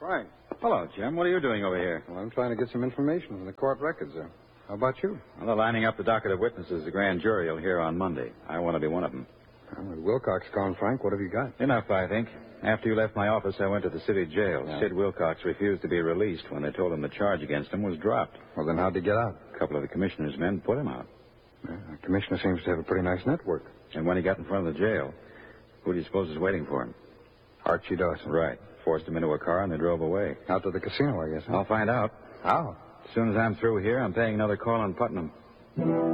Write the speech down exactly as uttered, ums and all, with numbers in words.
Frank. Hello, Jim. What are you doing over here? Well, I'm trying to get some information from the court records there. How about you? Well, they're lining up the docket of witnesses the grand jury will hear on Monday. I want to be one of them. Well, with Wilcox gone, Frank, what have you got? Enough, I think. After you left my office, I went to the city jail. Yeah. Sid Wilcox refused to be released when they told him the charge against him was dropped. Well, then how'd he get out? A couple of the commissioner's men put him out. Yeah, the commissioner seems to have a pretty nice network. And when he got in front of the jail, who do you suppose is waiting for him? Archie Dawson. Right. Forced him into a car and they drove away. Out to the casino, I guess, huh? I'll find out. How? As soon as I'm through here, I'm paying another call on Putnam.